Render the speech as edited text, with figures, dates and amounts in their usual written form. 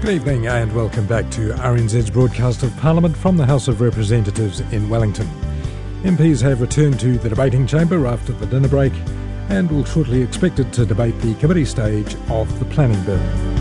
Good evening and welcome back to RNZ's broadcast of Parliament from the House of Representatives in Wellington. MPs have returned to the debating chamber after the dinner break and will shortly expected to debate the committee stage of the planning bill.